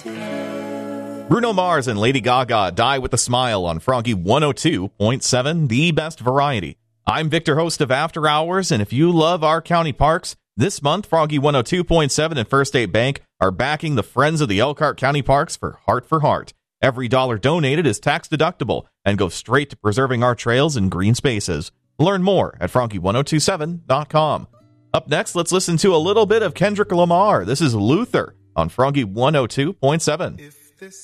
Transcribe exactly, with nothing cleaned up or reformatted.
Bruno Mars and Lady Gaga die with a smile on Froggy one oh two point seven, the best variety. I'm Victor, host of After Hours, and if you love our county parks, this month Froggy one oh two point seven and First State Bank are backing the Friends of the Elkhart County Parks for Heart for Heart. Every dollar donated is tax deductible and goes straight to preserving our trails and green spaces. Learn more at froggy one oh two seven dot com. Up next, let's listen to a little bit of Kendrick Lamar. This is Luther on Froggy one oh two point seven. If